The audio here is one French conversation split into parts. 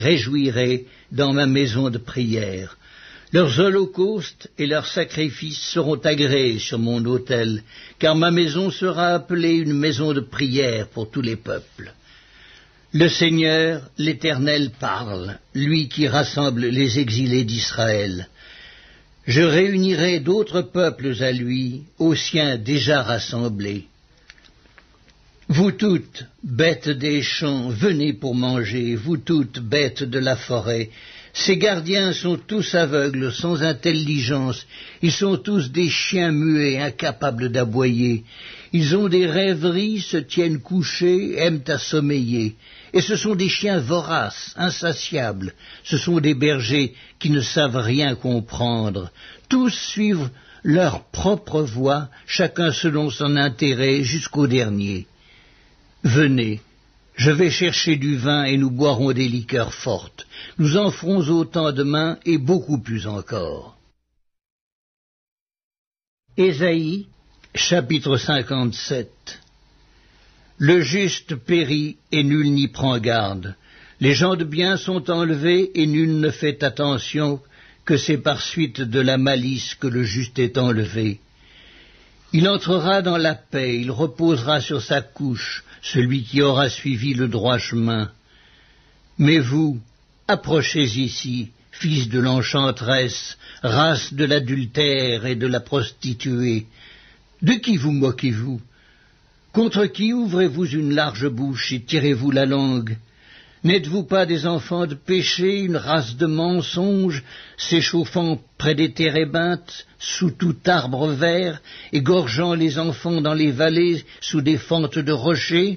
réjouirai dans ma maison de prière. Leurs holocaustes et leurs sacrifices seront agréés sur mon autel, car ma maison sera appelée une maison de prière pour tous les peuples. Le Seigneur, l'Éternel, parle, lui qui rassemble les exilés d'Israël. Je réunirai d'autres peuples à lui, aux siens déjà rassemblés. Vous toutes, bêtes des champs, venez pour manger, vous toutes, bêtes de la forêt. Ces gardiens sont tous aveugles, sans intelligence, ils sont tous des chiens muets, incapables d'aboyer. Ils ont des rêveries, se tiennent couchés, aiment à sommeiller. Et ce sont des chiens voraces, insatiables, ce sont des bergers qui ne savent rien comprendre. Tous suivent leur propre voie, chacun selon son intérêt, jusqu'au dernier. Venez, je vais chercher du vin et nous boirons des liqueurs fortes. Nous en ferons autant demain et beaucoup plus encore. Ésaïe, chapitre 57. Le juste périt et nul n'y prend garde. Les gens de bien sont enlevés et nul ne fait attention, que c'est par suite de la malice que le juste est enlevé. Il entrera dans la paix, il reposera sur sa couche, celui qui aura suivi le droit chemin. Mais vous, approchez ici, fils de l'enchanteresse, race de l'adultère et de la prostituée. De qui vous moquez-vous? Contre qui ouvrez-vous une large bouche et tirez-vous la langue? N'êtes-vous pas des enfants de péché, une race de mensonges, s'échauffant près des térébinthes, sous tout arbre vert, égorgeant les enfants dans les vallées, sous des fentes de rochers?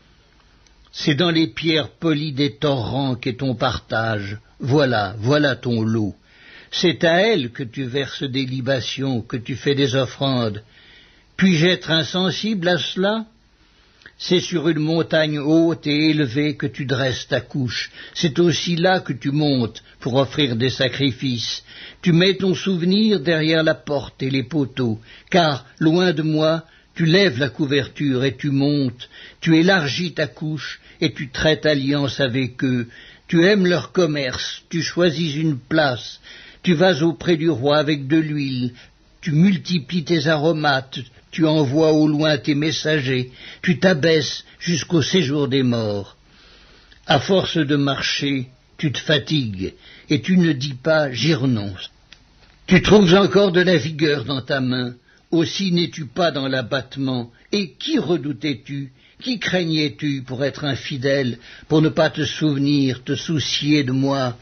C'est dans les pierres polies des torrents qu'est ton partage. Voilà ton lot. C'est à elle que tu verses des libations, que tu fais des offrandes. Puis-je être insensible à cela? C'est sur une montagne haute et élevée que tu dresses ta couche. C'est aussi là que tu montes pour offrir des sacrifices. Tu mets ton souvenir derrière la porte et les poteaux, car, loin de moi, tu lèves la couverture et tu montes. Tu élargis ta couche et tu traites alliance avec eux. Tu aimes leur commerce, tu choisis une place. Tu vas auprès du roi avec de l'huile. Tu multiplies tes aromates. Tu envoies au loin tes messagers, tu t'abaisses jusqu'au séjour des morts. À force de marcher, tu te fatigues, et tu ne dis pas « j'y renonce ». Tu trouves encore de la vigueur dans ta main, aussi n'es-tu pas dans l'abattement. Et qui redoutais-tu, qui craignais-tu pour être infidèle, pour ne pas te souvenir, te soucier de moi?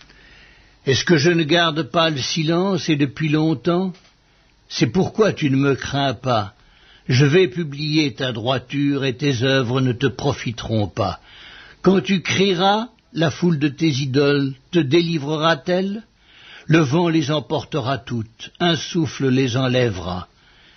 Est-ce que je ne garde pas le silence et depuis longtemps? C'est pourquoi tu ne me crains pas. Je vais publier ta droiture et tes œuvres ne te profiteront pas. Quand tu crieras, la foule de tes idoles te délivrera-t-elle? Le vent les emportera toutes, un souffle les enlèvera.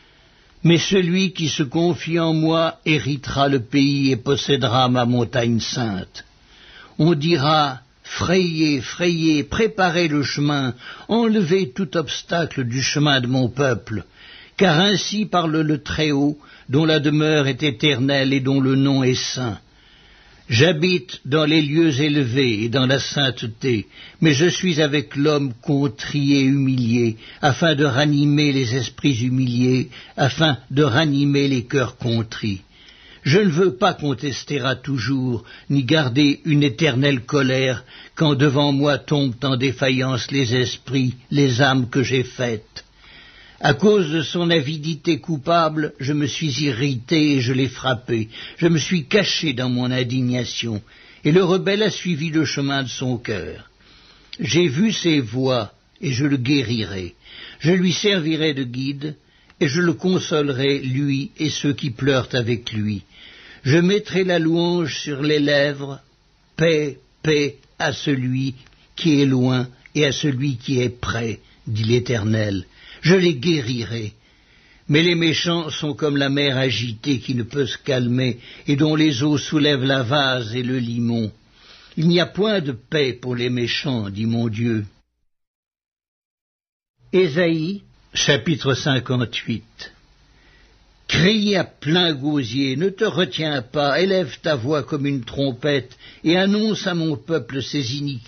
Mais celui qui se confie en moi héritera le pays et possédera ma montagne sainte. On dira: frayez, frayez, préparez le chemin, enlevez tout obstacle du chemin de mon peuple, car ainsi parle le Très-Haut, dont la demeure est éternelle et dont le nom est saint. J'habite dans les lieux élevés et dans la sainteté, mais je suis avec l'homme contrit et humilié, afin de ranimer les esprits humiliés, afin de ranimer les cœurs contrits. Je ne veux pas contester à toujours, ni garder une éternelle colère, quand devant moi tombent en défaillance les esprits, les âmes que j'ai faites. À cause de son avidité coupable, je me suis irrité et je l'ai frappé. Je me suis caché dans mon indignation, et le rebelle a suivi le chemin de son cœur. J'ai vu ses voies, et je le guérirai. Je lui servirai de guide, et je le consolerai, lui et ceux qui pleurent avec lui. Je mettrai la louange sur les lèvres, paix, paix à celui qui est loin et à celui qui est près, dit l'Éternel. Je les guérirai. Mais les méchants sont comme la mer agitée qui ne peut se calmer et dont les eaux soulèvent la vase et le limon. Il n'y a point de paix pour les méchants, dit mon Dieu. Ésaïe, chapitre 58. Crie à plein gosier, ne te retiens pas, élève ta voix comme une trompette, et annonce à mon peuple ses iniquités.